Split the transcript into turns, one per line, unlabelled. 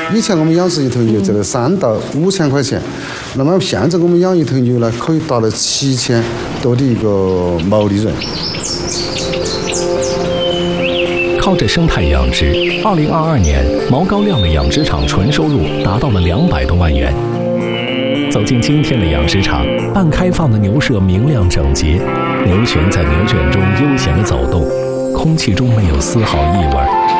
以前我们养殖一头牛只能3到5千块钱，那么现在我们养一头牛呢，可以达到7000多的一个毛利润。
靠着生态养殖，2022年毛高亮的养殖场纯收入达到了200多万元。走进今天的养殖场，半开放的牛舍明亮整洁，牛群在牛圈中悠闲地走动，空气中没有丝毫异味。